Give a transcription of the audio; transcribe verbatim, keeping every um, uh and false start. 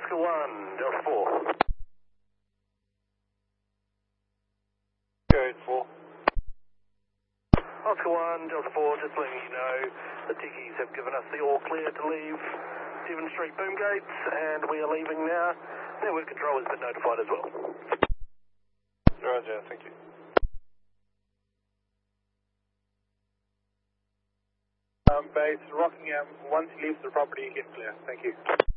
Oscar one, Delta four. Code four. Oscar one, Delta four, just letting you know the Tickies have given us the all clear to leave Devon Street boom gates, and we are leaving now. Network control has been notified as well. Roger, thank you. Um, base Rockingham, once you leave the property, you get clear. Thank you.